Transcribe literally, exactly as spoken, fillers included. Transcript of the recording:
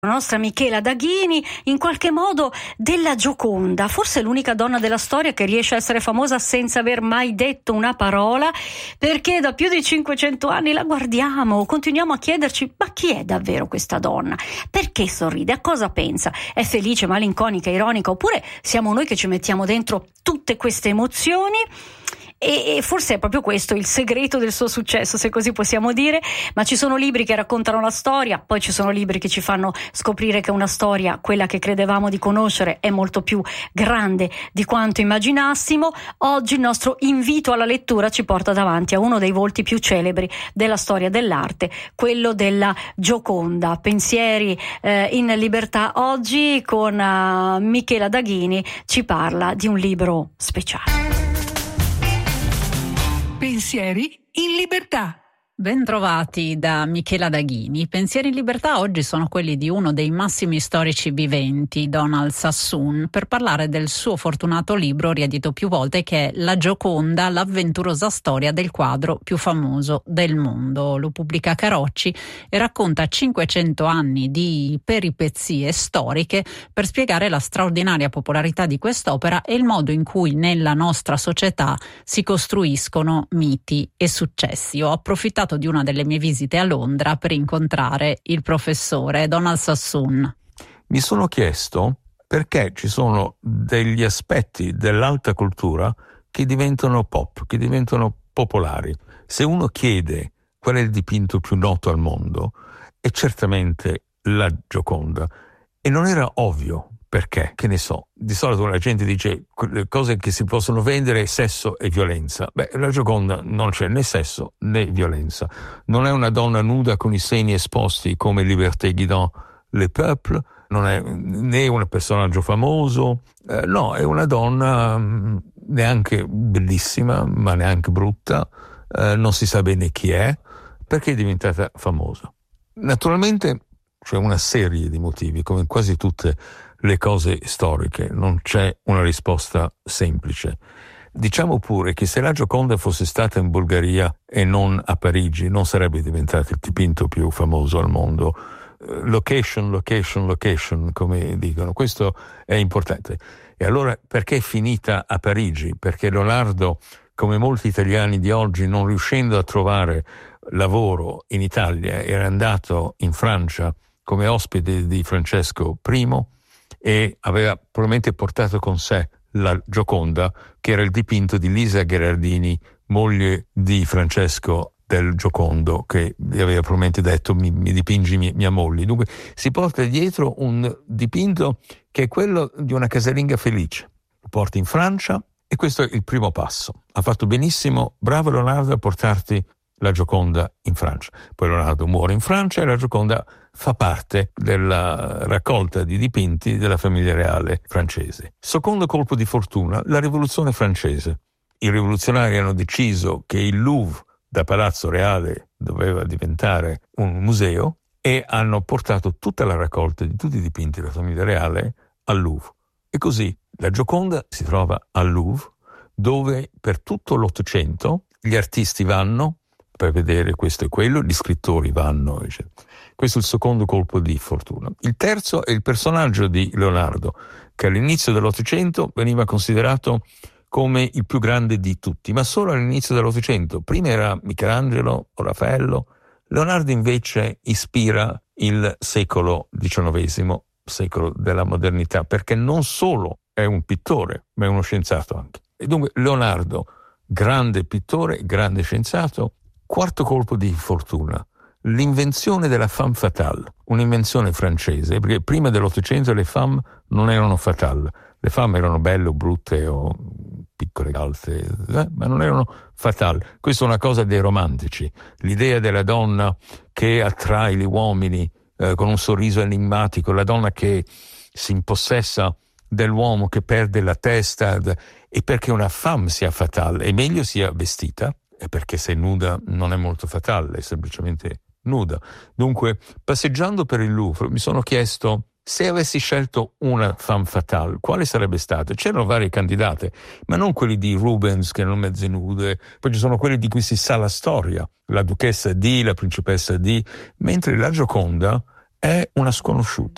La nostra Michela Daghini, in qualche modo della Gioconda, forse l'unica donna della storia che riesce a essere famosa senza aver mai detto una parola, perché da più di cinquecento anni la guardiamo, continuiamo a chiederci: ma chi è davvero questa donna? Perché sorride? A cosa pensa? È felice, malinconica, ironica, oppure siamo noi che ci mettiamo dentro tutte queste emozioni? E forse è proprio questo il segreto del suo successo, se così possiamo dire. Ma ci sono libri che raccontano la storia, poi ci sono libri che ci fanno scoprire che una storia, quella che credevamo di conoscere, è molto più grande di quanto immaginassimo. Oggi il nostro invito alla lettura ci porta davanti a uno dei volti più celebri della storia dell'arte, quello della Gioconda. Pensieri eh, in libertà oggi con uh, Michela Daghini ci parla di un libro speciale. Pensieri in libertà. Bentrovati da Michela Daghini. I pensieri in libertà oggi sono quelli di uno dei massimi storici viventi, Donald Sassoon, per parlare del suo fortunato libro riedito più volte, che è La Gioconda, l'avventurosa storia del quadro più famoso del mondo. Lo pubblica Carocci e racconta cinquecento anni di peripezie storiche per spiegare la straordinaria popolarità di quest'opera e il modo in cui nella nostra società si costruiscono miti e successi. Ho approfittato di una delle mie visite a Londra per incontrare il professore Donald Sassoon. Mi sono chiesto perché ci sono degli aspetti dell'alta cultura che diventano pop, che diventano popolari. Se uno chiede qual è il dipinto più noto al mondo, è certamente la Gioconda. E non era ovvio. Perché? Che ne so, di solito la gente dice le cose che si possono vendere, sesso e violenza. Beh, la Gioconda non c'è né sesso né violenza. Non è una donna nuda con i seni esposti come Liberté guidant le peuples, non è né un personaggio famoso, eh, no, è una donna mh, neanche bellissima, ma neanche brutta, eh, non si sa bene chi è, perché è diventata famosa. Naturalmente c'è una serie di motivi, come in quasi tutte le cose storiche, non c'è una risposta semplice. Diciamo pure che se la Gioconda fosse stata in Bulgaria e non a Parigi, non sarebbe diventato il dipinto più famoso al mondo. Location, location, location, come dicono. Questo è importante. E allora perché è finita a Parigi? Perché Leonardo, come molti italiani di oggi, non riuscendo a trovare lavoro in Italia, era andato in Francia come ospite di Francesco primo e aveva probabilmente portato con sé la Gioconda, che era il dipinto di Lisa Gherardini, moglie di Francesco del Giocondo, che gli aveva probabilmente detto mi, mi dipingi mia, mia moglie. Dunque si porta dietro un dipinto che è quello di una casalinga felice. Lo porta in Francia e questo è il primo passo. Ha fatto benissimo, bravo Leonardo a portarti la Gioconda in Francia. Poi Leonardo muore in Francia e la Gioconda fa parte della raccolta di dipinti della famiglia reale francese. Secondo colpo di fortuna, la rivoluzione francese. I rivoluzionari hanno deciso che il Louvre da Palazzo Reale doveva diventare un museo e hanno portato tutta la raccolta di tutti i dipinti della famiglia reale al Louvre. E così la Gioconda si trova al Louvre, dove per tutto l'Ottocento gli artisti vanno per vedere questo e quello, gli scrittori vanno, eccetera. Questo è il secondo colpo di fortuna. Il terzo è il personaggio di Leonardo, che all'inizio dell'Ottocento veniva considerato come il più grande di tutti, ma solo all'inizio dell'Ottocento. Prima era Michelangelo o Raffaello. Leonardo invece ispira il secolo diciannovesimo, secolo della modernità, perché non solo è un pittore, ma è uno scienziato anche. E dunque Leonardo, grande pittore, grande scienziato. Quarto colpo di fortuna, l'invenzione della femme fatale, un'invenzione francese, perché prima dell'Ottocento le femme non erano fatale, le femme erano belle o brutte o piccole, alte, eh, ma non erano fatali. Questa è una cosa dei romantici, l'idea della donna che attrae gli uomini eh, con un sorriso enigmatico, la donna che si impossessa dell'uomo, che perde la testa, e perché una femme sia fatale è meglio sia vestita, e perché se nuda non è molto fatale, è semplicemente nuda. Dunque, passeggiando per il Louvre, mi sono chiesto se avessi scelto una femme fatale, quale sarebbe stata? C'erano varie candidate, ma non quelli di Rubens che erano mezze nude, poi ci sono quelli di cui si sa la storia, la duchessa di, la principessa di, mentre la Gioconda è una sconosciuta.